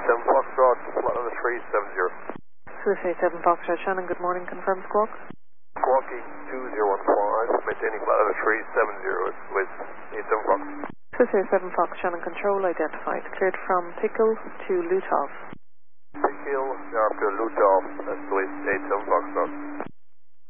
87 Foxtrot, flight level 370. Swiss 87 Foxtrot, Shannon, good morning, confirm squawk. Squawky 2015, maintaining flight level 370 with 87 Fox. Swiss 87 Fox, Shannon, control identified. Cleared from Pickle to Lutov. Pickle, Sharp to Lutov, Swiss 87 Foxtrot.